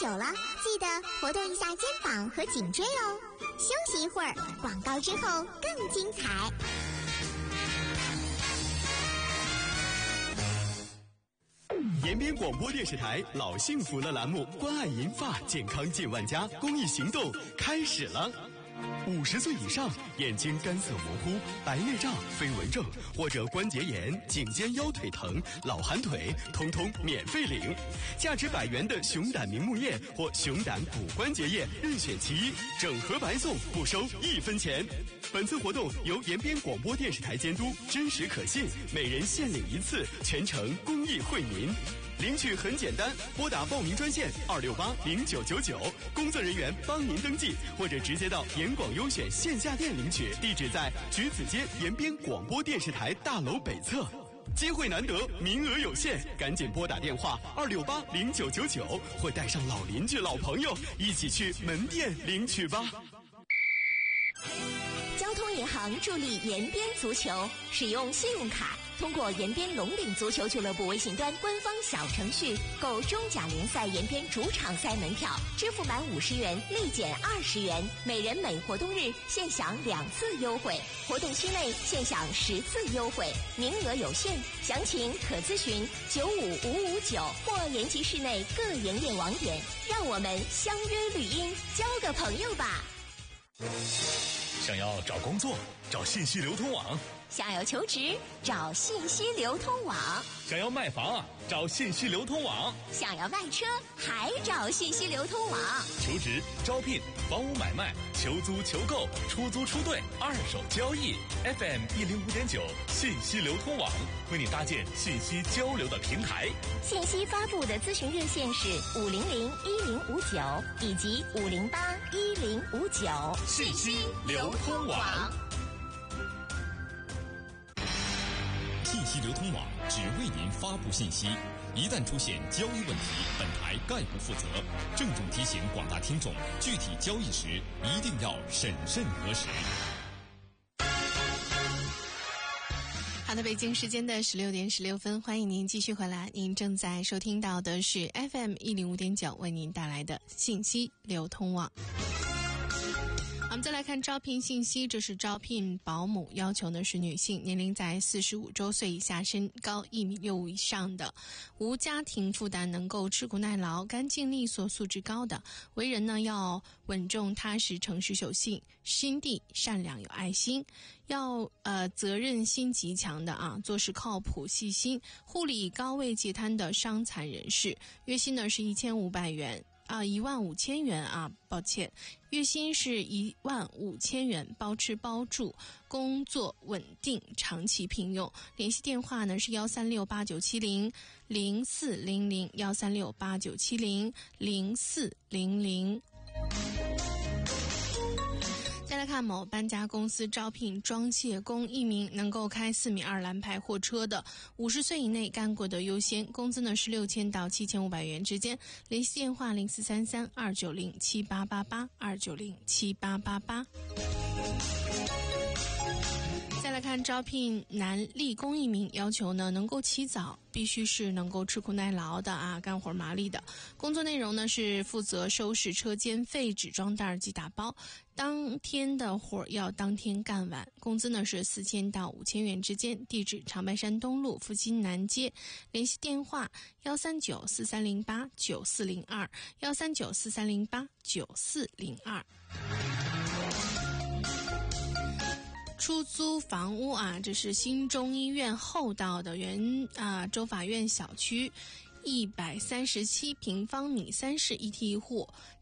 久了，记得活动一下肩膀和颈椎哦。休息一会儿，广告之后更精彩。 延边广播电视台老幸福了栏目关爱银发健康近万家公益行动开始了。50岁以上眼睛干涩模糊、白内障、飞蚊症或者关节炎、颈肩腰腿疼、老寒腿，通通免费领。价值100元的熊胆明目液或熊胆骨关节液任选其一，整盒白送，不收1分钱。本次活动由延边广播电视台监督，真实可信，每人限领1次，全程公益惠民。领取很简单，拨打报名专线2680999，工作人员帮您登记，或者直接到延广优选线下店领取，地址在橘子街延边广播电视台大楼北侧。机会难得，名额有限，赶紧拨打电话2680999，或带上老邻居、老朋友一起去门店领取吧。 交通银行助力延边足球，使用信用卡，通过延边龙岭足球俱乐部微信端官方小程序购中甲联赛延边主场赛门票，支付满50元立减20元，每人每活动日限享2次优惠，活动期内限享10次优惠，名额有限，详情可咨询95559或延吉市内各营业网点。让我们相约绿茵，交个朋友吧。 想要找工作，找信息流通网； 想要求职，找信息流通网； 想要卖房，找信息流通网； 想要卖车，还找信息流通网。 求职、招聘、房屋买卖、求租、求购、出租、出兑、二手交易 ，FM 105.9信息流通网为你搭建信息交流的平台。 信息发布的咨询热线是5001059以及5081059。 信息流通网。 信息流通网只为您发布信息，一旦出现交易问题，本台概不负责。郑重提醒广大听众，具体交易时一定要审慎核实。 好的，北京时间的16点16分，欢迎您继续回来。您正在收听到的是 FM 105.9为您带来的信息流通网。我们再来看招聘信息，这是招聘保姆，要求呢是女性，年龄在45周岁以下，身高1.65米以上的，无家庭负担，能够吃苦耐劳，干净利索，素质高的，为人呢要稳重踏实，诚实守信，心地善良有爱心，要责任心极强的啊，做事靠谱细心，护理高位截瘫的伤残人士，月薪呢是1500元。15000元啊，抱歉，月薪是15000元，包吃包住，工作稳定，长期聘用。联系电话呢是13689700400，13689700400。再来看某搬家公司招聘装卸工，1名，能够开4.2米蓝牌货车的，50岁以内干过的优先，工资呢是6000到7500元之间。联系电话043329078882907888。再来看招聘男力工1名，要求呢能够起早，必须是能够吃苦耐劳的啊，干活麻利的。工作内容呢是负责收拾车间废纸装袋及打包，当天的活要当天干完。工资呢是4000到5000元之间。地址长白山东路复兴南街。联系电话13943089402，13943089402。出租房屋啊，这是新中医院后道的州法院小区，137平方米，3室1梯1户。